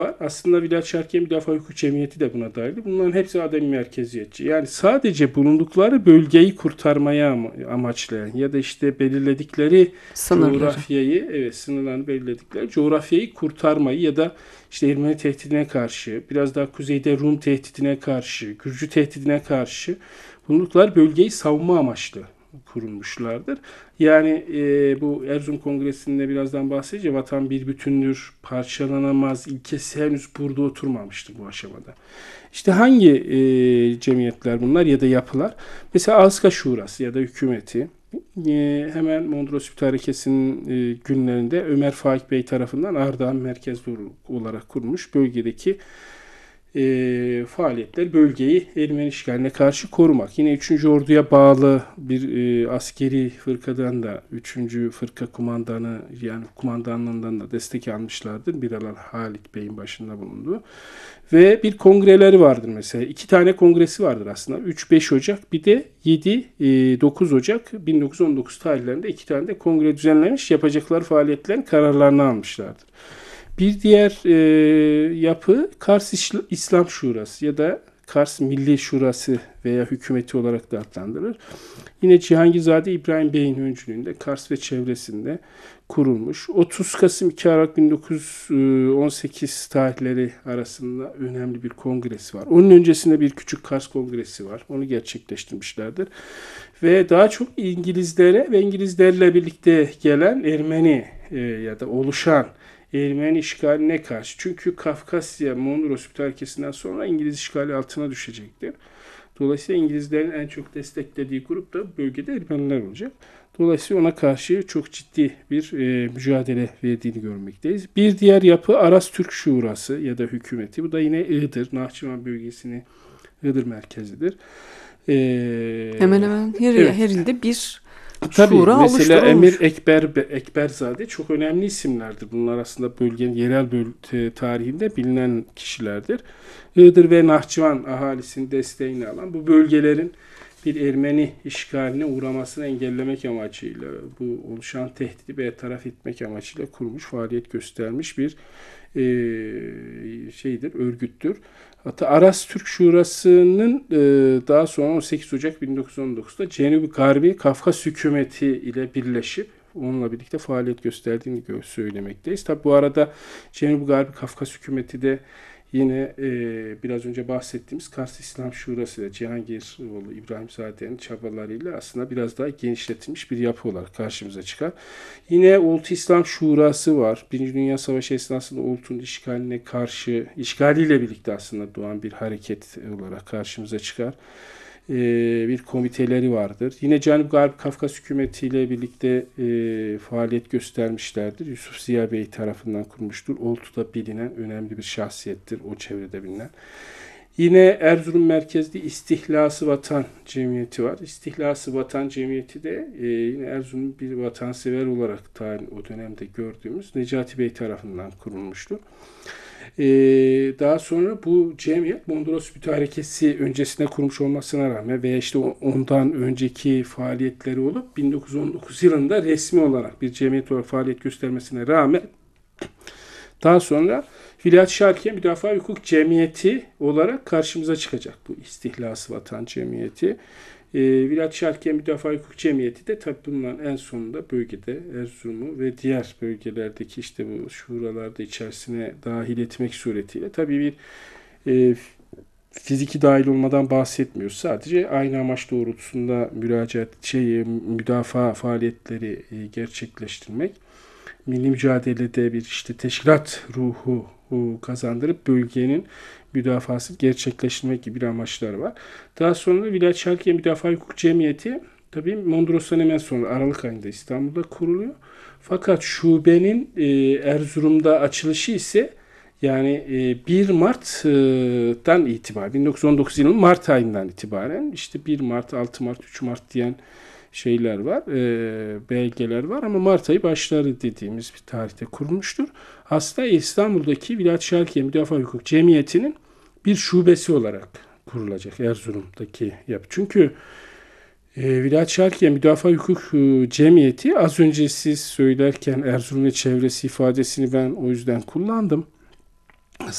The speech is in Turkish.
var. Aslında Vilayet Şarkiye Müdafaa Hukuk Cemiyeti de buna dahil. Bunların hepsi ademi merkeziyetçi. Yani sadece bulundukları bölgeyi kurtarmaya amaçlayan ya da işte belirledikleri Sınırları. coğrafyayı, evet sınırlarını belirledikleri coğrafyayı kurtarmayı ya da işte Ermeni tehdidine karşı, biraz daha kuzeyde Rum tehdidine karşı, Gürcü tehdidine karşı bulundukları bölgeyi savunma amaçlı kurulmuşlardır. Yani bu Erzurum Kongresi'nde birazdan bahsedeceğim. Vatan bir bütündür, parçalanamaz ilkesi henüz burada oturmamıştır bu aşamada. İşte hangi cemiyetler bunlar ya da yapılar? Mesela Ağızka Şurası ya da hükümeti hemen Mondros Süt Harekesi'nin günlerinde Ömer Faik Bey tarafından Ardahan Merkez olarak kurulmuş bölgedeki faaliyetler bölgeyi Ermeni işgaline karşı korumak. Yine 3. Ordu'ya bağlı bir askeri fırkadan da 3. Fırka kumandanı yani kumandanlığından da destek almışlardır. Biralar Halit Bey'in başında bulunduğu. Ve bir kongreleri vardır mesela. 2 tane kongresi vardır aslında. 3-5 Ocak bir de 7-9 Ocak 1919 tarihlerinde 2 tane de kongre düzenlemiş. Yapacakları faaliyetlerin kararlarını almışlardır. Bir diğer yapı Kars İslam Şurası ya da Kars Milli Şurası veya hükümeti olarak da adlandırılır. Yine Cihangizade İbrahim Bey'in öncülüğünde Kars ve çevresinde kurulmuş. 30 Kasım 2 Aralık 1918 tarihleri arasında önemli bir kongresi var. Onun öncesinde bir küçük Kars kongresi var. Onu gerçekleştirmişlerdir. Ve daha çok İngilizlere ve İngilizlerle birlikte gelen Ermeni ya da oluşan Ermeni işgaline karşı. Çünkü Kafkasya, Mondros Mütarekesi'nden sonra İngiliz işgali altına düşecektir. Dolayısıyla İngilizlerin en çok desteklediği grup da bölgede Ermeniler olacak. Dolayısıyla ona karşı çok ciddi bir mücadele verdiğini görmekteyiz. Bir diğer yapı Aras Türk Şurası ya da hükümeti. Bu da yine Iğdır, Nahçıvan bölgesini Iğdır merkezidir. Hemen hemen her Evet. ilde bir Tabii şura mesela Emir oluşturulmuş. Ekberzade çok önemli isimlerdir. Bunlar aslında bölgenin yerel tarihinde bilinen kişilerdir. Iğdır ve Nahçıvan ahalisinin desteğini alan bu bölgelerin bir Ermeni işgaline uğramasını engellemek amacıyla bu oluşan tehdidi bertaraf etmek amacıyla kurmuş, faaliyet göstermiş bir örgüttür. Hatta Aras Türk Şurası'nın daha sonra 18 Ocak 1919'da Cenub-ı Garbi Kafkas hükümeti ile birleşip onunla birlikte faaliyet gösterdiğini söylemekteyiz. Tabi bu arada Cenub-ı Garbi Kafkas hükümeti de yine biraz önce bahsettiğimiz Kars İslam Şurası ile Cihangiroğlu İbrahimzade'nin çabalarıyla aslında biraz daha genişletilmiş bir yapı olarak karşımıza çıkar. Yine Oltu İslam Şurası var. Birinci Dünya Savaşı esnasında Oltu'nun işgaline karşı, işgaliyle birlikte aslında doğan bir hareket olarak karşımıza çıkar. Bir komiteleri vardır. Yine Canub Garp Kafkas Hükümeti ile birlikte faaliyet göstermişlerdir. Yusuf Ziya Bey tarafından kurmuştur. Oltu'da bilinen önemli bir şahsiyettir. O çevrede bilinen. Yine Erzurum merkezli İstihlası Vatan Cemiyeti var. İstihlası Vatan Cemiyeti de yine Erzurum'un bir vatansever olarak o dönemde gördüğümüz Necati Bey tarafından kurulmuştu. Daha sonra bu cemiyet Mondros Mütarekesi öncesinde kurmuş olmasına rağmen veya işte ondan önceki faaliyetleri olup 1919 yılında resmi olarak bir cemiyet olarak faaliyet göstermesine rağmen daha sonra Vilayet Şarkiye Müdafaa Hukuk Cemiyeti olarak karşımıza çıkacak bu İstihlası Vatan Cemiyeti. Vilayet Şarkiye Müdafaa Hukuk Cemiyeti de tabi bunların en sonunda bölgede Erzurum'u ve diğer bölgelerdeki işte bu şuralarda içerisine dahil etmek suretiyle tabi bir e, fiziki dahil olmadan bahsetmiyoruz. Sadece aynı amaç doğrultusunda müdafaa faaliyetleri gerçekleştirmek, milli mücadelede bir işte teşkilat ruhu kazandırıp bölgenin müdafası gerçekleştirmek gibi bir amaçları var. Daha sonra Vilayet Şarkiye Müdafaa Hukuk Cemiyeti tabii Mondros'tan hemen sonra Aralık ayında İstanbul'da kuruluyor. Fakat şubenin Erzurum'da açılışı ise yani 1 Mart'tan itibaren 1919 yılının Mart ayından itibaren işte 1 Mart, 6 Mart, 3 Mart diyen şeyler var, belgeler var ama Mart ayı başları dediğimiz bir tarihte kurulmuştur. Aslında İstanbul'daki Vilayet Şarkiye Müdafaa Hukuk Cemiyeti'nin bir şubesi olarak kurulacak Erzurum'daki yapı. Çünkü Vilayet Şarkiye Müdafaa Hukuk Cemiyeti az önce siz söylerken Erzurum ve çevresi ifadesini ben o yüzden kullandım.